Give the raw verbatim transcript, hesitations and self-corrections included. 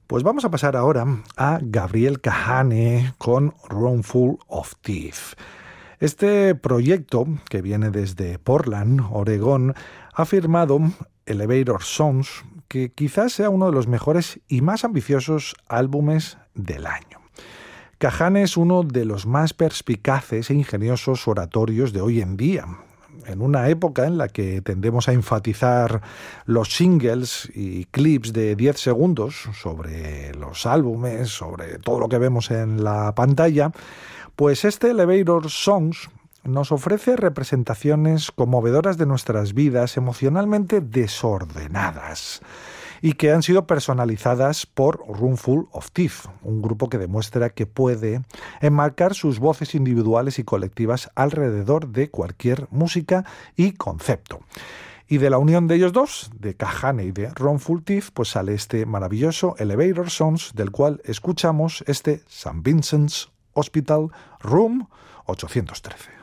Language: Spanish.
Pues vamos a pasar ahora a Gabriel Kahane con Roomful of Teeth. Este proyecto, que viene desde Portland, Oregón, ha firmado Elevator Songs, que quizás sea uno de los mejores y más ambiciosos álbumes del año. Kahane es uno de los más perspicaces e ingeniosos oratorios de hoy en día, en una época en la que tendemos a enfatizar los singles y clips de diez segundos sobre los álbumes, sobre todo lo que vemos en la pantalla, pues este Elevator Songs nos ofrece representaciones conmovedoras de nuestras vidas emocionalmente desordenadas y que han sido personalizadas por Roomful of Teeth, un grupo que demuestra que puede enmarcar sus voces individuales y colectivas alrededor de cualquier música y concepto. Y de la unión de ellos dos, de Kahane y de Roomful Teeth, pues sale este maravilloso Elevator Songs, del cual escuchamos este Saint Vincent's Hospital Room ochocientos trece.